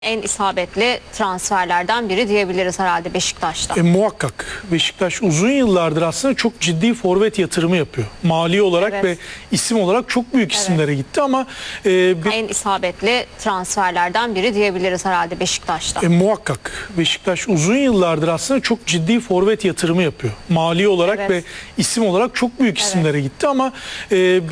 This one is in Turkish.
En isabetli transferlerden biri diyebiliriz herhalde Beşiktaş'ta. Muhakkak Beşiktaş uzun yıllardır aslında çok ciddi forvet yatırımı yapıyor. Mali olarak Evet. ve isim olarak çok büyük isimlere gitti ama En isabetli transferlerden biri diyebiliriz herhalde Beşiktaş'ta. muhakkak Beşiktaş uzun yıllardır aslında çok ciddi forvet yatırımı yapıyor. Mali olarak Evet. ve isim olarak çok büyük isimlere gitti ama